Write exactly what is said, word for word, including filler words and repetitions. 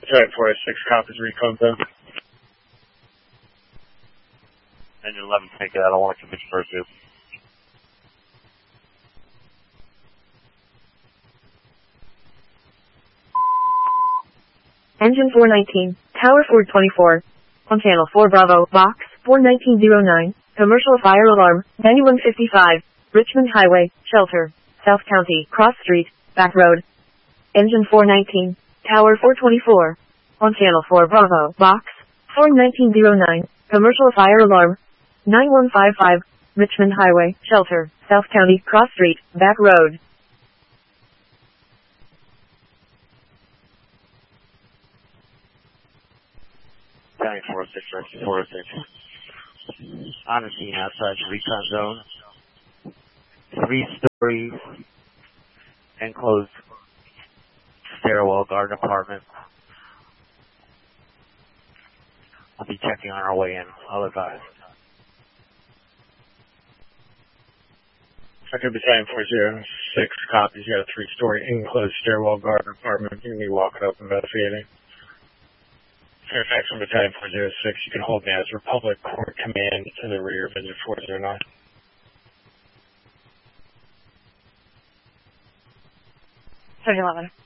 Battalion four oh six copies recon then. Engine eleven, take it. I don't want to commit pursuit. Engine four nineteen, Tower four twenty-four. On channel four Bravo, box four nineteen oh nine, commercial fire alarm, ninety-one fifty-five, Richmond Highway, shelter, South County, cross street, back road. Engine four nineteen, Tower four twenty-four. On channel four Bravo, box four nineteen oh nine, commercial fire alarm, ninety-one fifty-five, Richmond Highway, shelter, South County, cross street, back road. Battalion four oh six, Rescue four oh six. On the scene outside the recon zone. Three stories, enclosed stairwell, garden apartment. I'll be checking on our way in. I'll advise. Okay, Battalion four oh six copies. You got a three-story enclosed stairwell garden apartment. You're going to be walking up investigating. Fairfax from Battalion four oh six. You can hold me as Republic Court Command to the rear of Engine four oh nine. seven eleven.